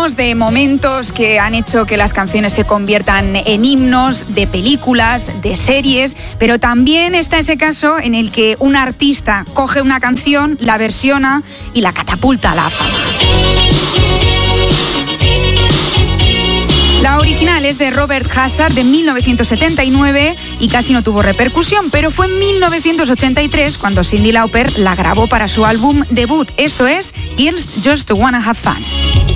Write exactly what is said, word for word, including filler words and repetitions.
Hablamos de momentos que han hecho que las canciones se conviertan en himnos de películas, de series, pero también está ese caso en el que un artista coge una canción, la versiona y la catapulta a la fama. La original es de Robert Hazard de mil novecientos setenta y nueve y casi no tuvo repercusión, pero fue en mil novecientos ochenta y tres cuando Cyndi Lauper la grabó para su álbum debut. Esto es Girls Just Wanna Have Fun.